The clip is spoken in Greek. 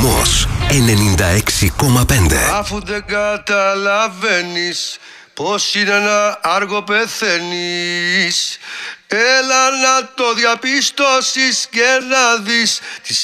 Ρυθμός 96,5. Αφού δεν καταλαβαίνεις πως είναι ένα άργο πεθαίνεις, έλα να το διαπιστώσεις και να δεις τις